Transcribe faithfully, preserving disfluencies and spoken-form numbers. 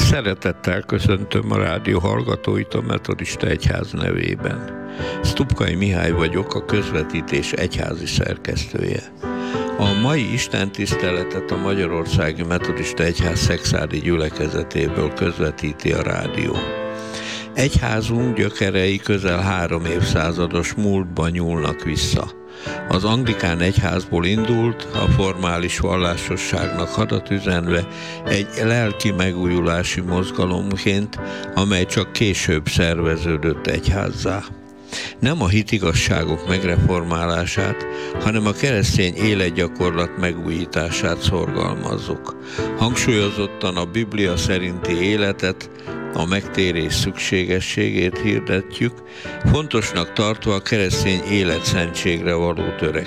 Szeretettel köszöntöm a rádió hallgatóit a Metodista Egyház nevében. Sztupkai Mihály vagyok, a közvetítés egyházi szerkesztője. A mai istentiszteletet a Magyarországi Metodista Egyház szekszádi gyülekezetéből közvetíti a rádió. Egyházunk gyökerei közel három évszázados múltba nyúlnak vissza. Az anglikán egyházból indult, a formális vallásosságnak hadat üzenve egy lelki megújulási mozgalomként, amely csak később szerveződött egyházzá. Nem a hitigazságok megreformálását, hanem a keresztény életgyakorlat megújítását szorgalmazzuk. Hangsúlyozottan a Biblia szerinti életet, a megtérés szükségességét hirdetjük, fontosnak tartva a keresztény életszentségre való törekvést.